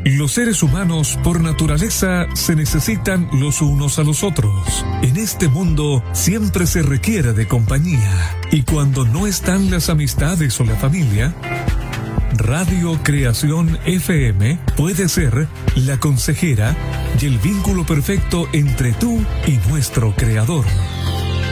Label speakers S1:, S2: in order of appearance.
S1: Los seres humanos, por naturaleza, se necesitan los unos a los otros. En este mundo siempre se requiere de compañía. Y cuando no están las amistades o la familia, Radio Creación FM puede ser la consejera y el vínculo perfecto entre tú y nuestro creador.